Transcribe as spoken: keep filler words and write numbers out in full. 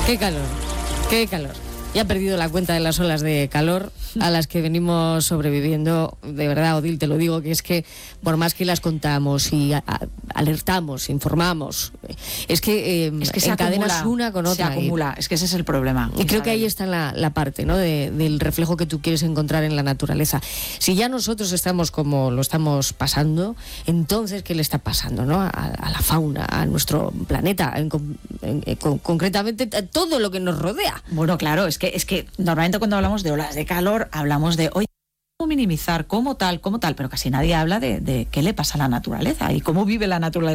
Qué calor, qué calor. Ya he perdido la cuenta de las olas de calor a las que venimos sobreviviendo. De verdad, Odil, te lo digo, que es que por más que las contamos y a, a, alertamos, informamos, es que, eh, es que se encadenas acumula, una con otra. Se acumula, y, es que ese es el problema. Y creo que ahí está la, la parte, ¿no?, de, del reflejo que tú quieres encontrar en la naturaleza. Si ya nosotros estamos como lo estamos pasando, entonces, ¿qué le está pasando, ¿no?, a, a la fauna, a nuestro planeta, en, en, en, con, concretamente a todo lo que nos rodea? Bueno, claro, es que, es que normalmente cuando hablamos de olas de calor, hablamos de, oye, ¿cómo minimizar? ¿Cómo tal? ¿Cómo tal? Pero casi nadie habla de, de qué le pasa a la naturaleza y cómo vive la naturaleza.